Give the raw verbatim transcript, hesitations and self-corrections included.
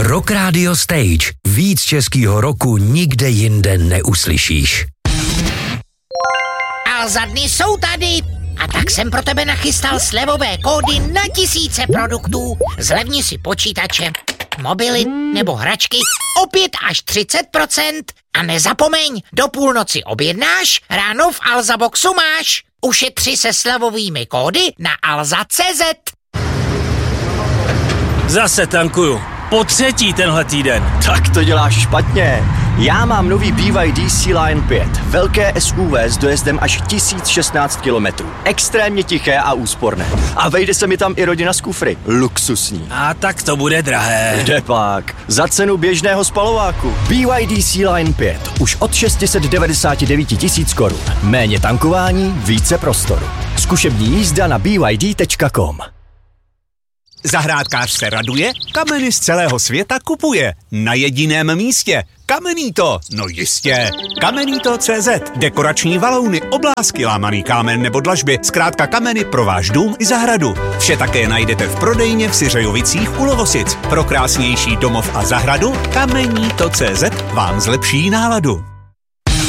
Rock Radio Stage. Víc českýho roku nikde jinde neuslyšíš. Alza dny jsou tady. A tak jsem pro tebe nachystal slevové kódy na tisíce produktů. Zlevni si počítače, mobily nebo hračky o pět až třicet procent. A nezapomeň, do půlnoci objednáš, ráno v Alza Boxu máš. Ušetři se slevovými kódy na alza tečka cé zet. Zase tankuju. Po třetí tenhle týden. Tak to děláš špatně. Já mám nový B Y D C-Line pět. Velké S U V s dojezdem až tisíc šestnáct kilometrů. Extrémně tiché a úsporné. A vejde se mi tam i rodina z kufry. Luxusní. A tak to bude drahé. Kde pak? Za cenu běžného spalováku. B Y D C-Line pět. Už od šest set devadesát devět tisíc korun. Méně tankování, více prostoru. Zkušební jízda na b y d tečka com. Zahrádkář se raduje, kameny z celého světa kupuje. Na jediném místě. Kamenito, no jistě. Kamenito tečka cé zet. Dekorační valouny, oblásky, lámaný kámen nebo dlažby. Zkrátka kameny pro váš dům i zahradu. Vše také najdete v prodejně v Syřejovicích u Lovosic. Pro krásnější domov a zahradu Kamenito tečka cé zet vám zlepší náladu.